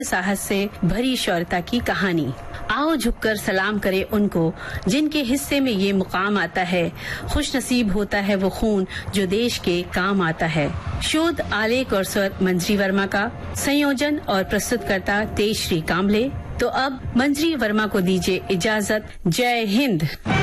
साहस से भरी शौर्यता की कहानी। आओ झुककर सलाम करें उनको जिनके हिस्से में ये मुकाम आता है। खुश नसीब होता है वो खून जो देश के काम आता है। शोध, आलेख और स्वर मंजरी वर्मा का, संयोजन और प्रस्तुतकर्ता तेजश्री कामले। तो अब मंजरी वर्मा को दीजिए इजाजत। जय हिंद।